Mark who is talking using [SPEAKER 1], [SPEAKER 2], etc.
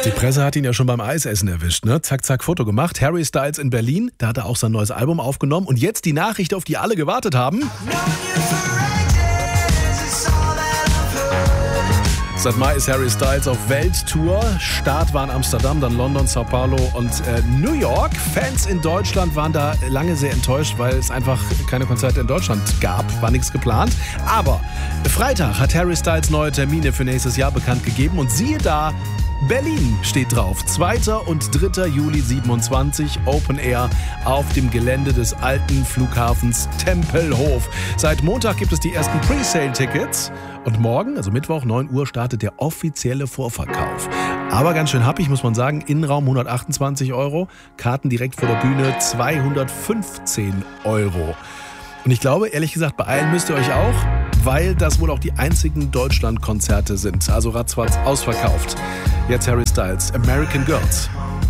[SPEAKER 1] Die Presse hat ihn ja schon beim Eisessen erwischt, ne? Zack, zack, Foto gemacht. Harry Styles in Berlin, da hat er auch sein neues Album aufgenommen. Und jetzt die Nachricht, auf die alle gewartet haben. Seit Mai ist Harry Styles auf Welttour. Start war in Amsterdam, dann London, Sao Paulo und New York. Fans in Deutschland waren da lange sehr enttäuscht, weil es einfach keine Konzerte in Deutschland gab. War nichts geplant. Aber Freitag hat Harry Styles neue Termine für nächstes Jahr bekannt gegeben. Und siehe da, Berlin steht drauf. 2. und 3. Juli 27, Open Air auf dem Gelände des alten Flughafens Tempelhof. Seit Montag gibt es die ersten Presale-Tickets. Und morgen, also Mittwoch, 9 Uhr, startet der offizielle Vorverkauf. Aber ganz schön happig, muss man sagen. Innenraum 128 €, Karten direkt vor der Bühne 215 €. Und ich glaube, ehrlich gesagt, beeilen müsst ihr euch auch, weil das wohl auch die einzigen Deutschland-Konzerte sind. Also ratzfatz ausverkauft. Jetzt Harry Styles, American Girls.